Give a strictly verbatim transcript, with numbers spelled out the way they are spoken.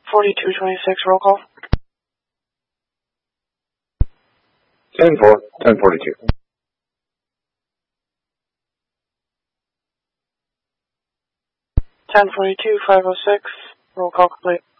forty-two twenty-six, roll call. ten four, ten forty-two. ten forty-two, five oh six, roll call complete.